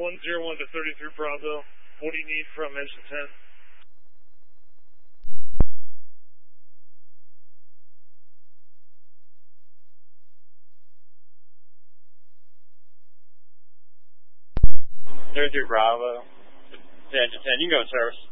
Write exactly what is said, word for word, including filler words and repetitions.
one zero one to thirty-three Bravo. What do you need from engine ten? thirty-three Bravo. To engine ten, you can go in service.